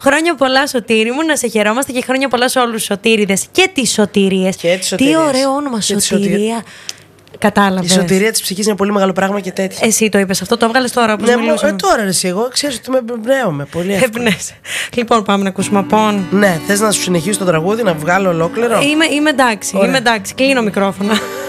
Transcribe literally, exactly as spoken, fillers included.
Χρόνια πολλά, Σωτήρη μου, να σε χαιρόμαστε και χρόνια πολλά σε όλους τους σωτήριδες και τις σωτηρίες. Και τις σωτηρίες. Τι ωραίο όνομα, Σωτηρία. Κατάλαβες. Η σωτηρία της ψυχής είναι πολύ μεγάλο πράγμα και τέτοια. Εσύ το είπες αυτό, το έβγαλες τώρα που Ναι, μιλούσαμε. ε, τώρα ρε, εσύ, εγώ ξέρεις ότι με εμπνέομαι πολύ εύκολα. Εμπνέεσαι. Λοιπόν, πάμε να ακούσουμε απόν. Ναι, θες να σου συνεχίσω το τραγούδι, να βγάλω ολόκληρο? Είμαι, είμαι εντάξει, Ωραία. είμαι εντάξει, κλείνω μικρόφωνα.